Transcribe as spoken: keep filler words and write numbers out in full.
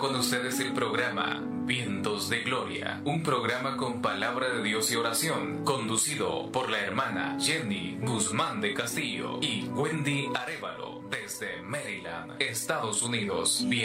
con ustedes el programa Vientos de Gloria, un programa con palabra de Dios y oración, conducido por la hermana Jenny Guzmán de Castillo y Wendy Arévalo desde Maryland, Estados Unidos.